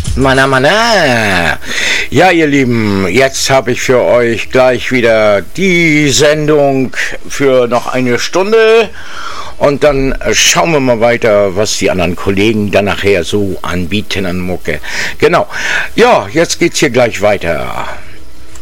Mana. Ja, ihr Lieben, jetzt habe ich für euch gleich wieder die Sendung für noch eine Stunde und dann schauen wir mal weiter, was die anderen Kollegen dann nachher so anbieten an Mucke. Genau. Ja, jetzt geht's hier gleich weiter.